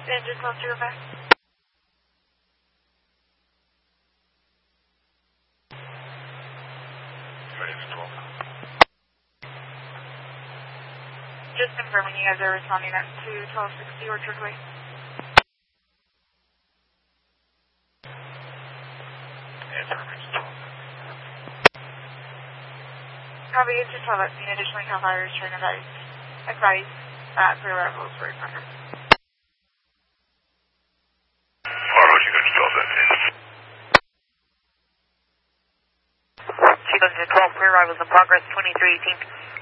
Engine 12 back. Just confirming you guys are responding up to 1260 Orchard Way. Copy, it's your 12 scene. Additionally, Cal Fire is trying to advise pre-arrivals for responder. Alright, you can stop that then. Chico to 12 pre-arrivals in progress, 2318.